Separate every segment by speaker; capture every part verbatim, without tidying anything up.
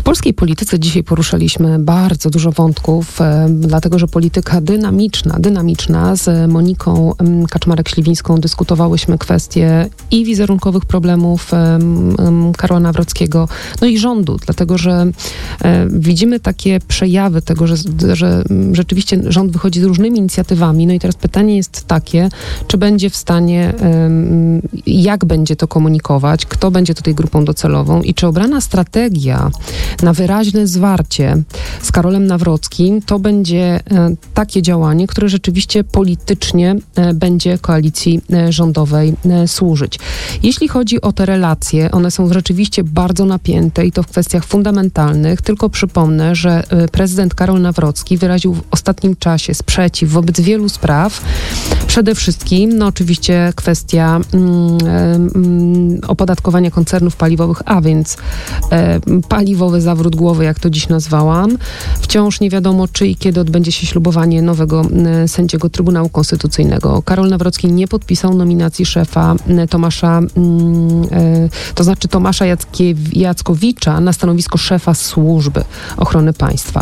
Speaker 1: polskiej polityce dzisiaj poruszaliśmy bardzo dużo wątków, e, dlatego że polityka dynamiczna, dynamiczna z Moniką m, Kaczmarek-Śliwińską dyskutowałyśmy kwestie i wizerunkowych problemów e, m, Karola Nawrockiego, no i rządu, dlatego że e, widzimy takie przejawy tego, że, że rzeczywiście rząd wychodzi z różnymi inicjatywami. No i teraz pytanie jest takie, czy będzie w stanie, e, jak będzie to komunikować, kto będzie tutaj grupą docelową i czy obrana strategia na wyraźne zwarcie z Karolem Nawrockim to będzie e, takie działanie, które rzeczywiście politycznie e, będzie koalicji e, rządowej e, służyć. Jeśli chodzi o te relacje, one są rzeczywiście bardzo napięte i to w kwestiach fundamentalnych. Tylko przypomnę, że e, prezydent Karol Nawrocki wyraził w ostatnim czasie sprzeciw wobec wielu spraw. Przede wszystkim, no oczywiście kwestia mm, mm, opodatkowania koncernów paliwowych, a więc e, paliwowy zawrót głowy, jak to dziś nazwałam. Wciąż nie wiadomo, czy i kiedy odbędzie się ślubowanie nowego e, sędziego Trybunału Konstytucyjnego. Karol Nawrocki nie podpisał nominacji szefa e, Tomasza, mm, e, to znaczy Tomasza Jackie, Jackowicza na stanowisko szefa Służby Ochrony Państwa.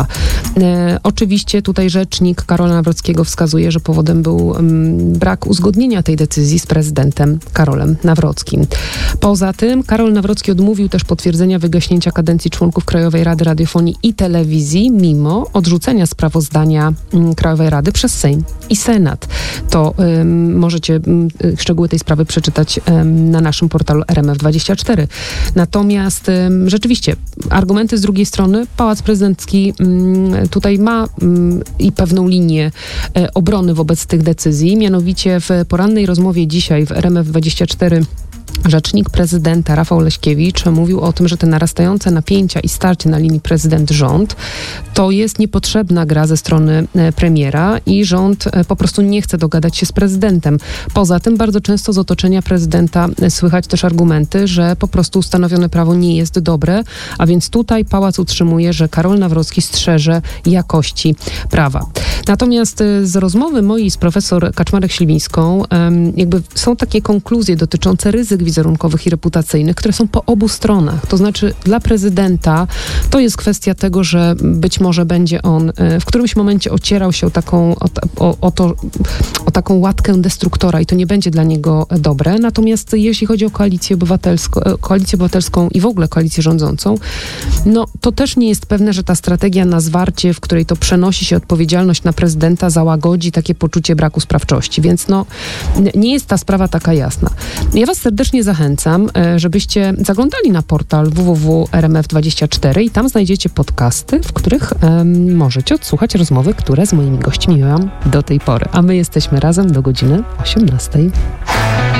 Speaker 1: E, oczywiście tutaj rzecznik Karola Nawrockiego wskazuje, że powodem był mm, brak uzgodnienia tej decyzji z prezydentem Karolem Nawrockim. Poza tym Karol Nawrocki odmówił też potwierdzenia wygaśnięcia kadencji członków Krajowej Rady Radiofonii i Telewizji, mimo odrzucenia sprawozdania mm, Krajowej Rady przez Sejm i Senat. To ym, możecie ym, szczegóły tej sprawy przeczytać ym, na naszym portalu R M F dwadzieścia cztery. Natomiast ym, rzeczywiście argumenty z drugiej strony, Pałac Prezydencki ym, tutaj ma ym, i pewną linię y, obrony wobec tych decyzji. Mianowicie w porannej rozmowie dzisiaj w R M F dwadzieścia cztery rzecznik prezydenta Rafał Leśkiewicz mówił o tym, że te narastające napięcia i starcie na linii prezydent-rząd to jest niepotrzebna gra ze strony premiera i rząd po prostu nie chce dogadać się z prezydentem. Poza tym bardzo często z otoczenia prezydenta słychać też argumenty, że po prostu ustanowione prawo nie jest dobre, a więc tutaj pałac utrzymuje, że Karol Nawrocki strzeże jakości prawa. Natomiast z rozmowy mojej z profesor Kaczmarek-Śliwińską jakby są takie konkluzje dotyczące ryzyk wizerunkowych i reputacyjnych, które są po obu stronach. To znaczy dla prezydenta to jest kwestia tego, że być może będzie on w którymś momencie ocierał się o taką, o, o, o, to, o taką łatkę destruktora i to nie będzie dla niego dobre. Natomiast jeśli chodzi o koalicję obywatelską, koalicję obywatelską i w ogóle koalicję rządzącą, no to też nie jest pewne, że ta strategia na zwarcie, w której to przenosi się odpowiedzialność na prezydenta, załagodzi takie poczucie braku sprawczości. Więc no nie jest ta sprawa taka jasna. Ja was serdecznie zachęcam, żebyście zaglądali na portal w w w kropka r m f dwadzieścia cztery i tam znajdziecie podcasty, w których um, możecie odsłuchać rozmowy, które z moimi gośćmi miałam do tej pory. A my jesteśmy razem do godziny osiemnastej.